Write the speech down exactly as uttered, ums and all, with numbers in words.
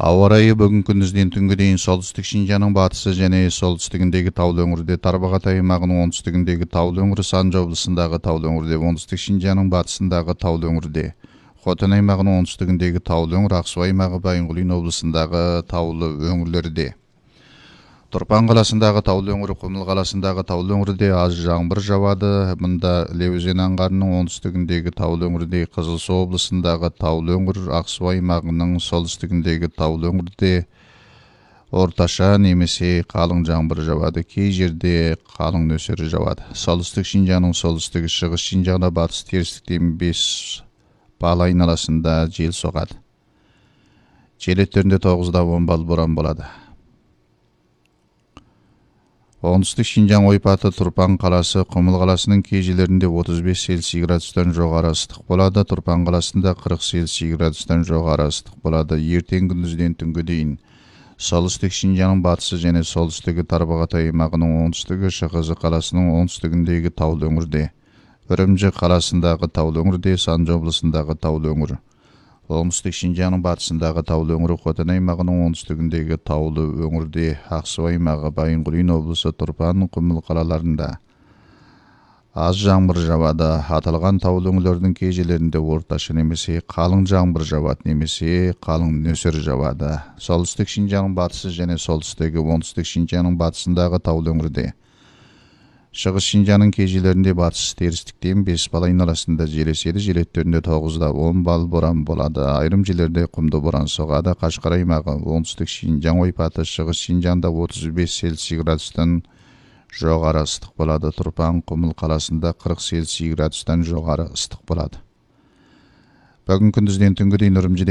Ауа райы бүгін күндізден түнгі дейін солтүстік Шинжаның батысы және солтүстігіндегі таулы өңірде, Тарбағатай аймағының оңтүстігіндегі таулы өңірі, Санжа облысындағы таулы өңірде, оңтүстік Шинжаның батысындағы таулы өңірде, Хотан аймағының оңтүстігіндегі таулы өңір, Ақсу аймағы, Байынқұлин облысындағы таулы өңірлерде, Тұрпан қаласындағы таулы өңірі, Құмыл қаласындағы таулы өңірде аз жаңбыр жауады. Мұнда Іле өзені аңғарының оңтүстігіндегі таулы өңірде, Қызылсу облысындағы таулы өңір, Ақсу аймағының солтүстігіндегі таулы өңірде орташа немесе қалың жаңбыр жауады. Кей жерде қалың нөсер жауады. Солтүстік Шинжаның солтүстігі, шығыс Шинжаңда батыс терістіктен бес бал айналасында жел соғады. Жел екпіні тоғызда он бал боран болады. Оңтүстік Шинжаң ойпаты, Тұрпан қаласы, Құмыл қаласының кей жерлерінде отыз бес Цельсий градустан жоғары ыстық болады. Тұрпан қаласында қырық Цельсий градустан жоғары ыстық болады. Ертең күндізден түнгі дейін солтүстік Шинжаның батысы және солтүстігі, Тарбағатай аймағының оңтүстігі, Шығызы қаласының оңтүстігіндегі таулы өңірде, Үрімжі қаласындағы таулы өңірде, Санжа облысындағы таулы өңір, оңтүстік Шинжаның батысындағы таулы өңірі, Хотан аймағының оңтүстігіндегі таулы өңірде, Ақсу аймағы, Байынқұлин облысы, Тұрпан, Құмыл қалаларында аз жаңбыр жауады. Аталған таулы өңірлердің кей жерлерінде орташа немесе қалың жаңбыр жауады, немесе қалың нөсер жауады. Солтүстік Шинжаның батысы және солтүстігі, оңтүстік Шинжаның батысындағы таулы өңірде, Шығыс Шинжаның кей жерлерінде батыс терістіктен бес бал айналасында жел еседі. Жел екпіні тоғызда он бал боран болады. Айрым жерлерде құмды боран соғады. Қашқар аймағы, оңтүстік Шинжаң ойпаты, Шығыс Шинжаңда отыз бес Цельсий градустан жоғары ыстық болады. Тұрпан, Құмыл қаласында қырық Цельсий градустан жоғары ыстық болады. Бүгін күндізден түнгі дейін Үрімжіде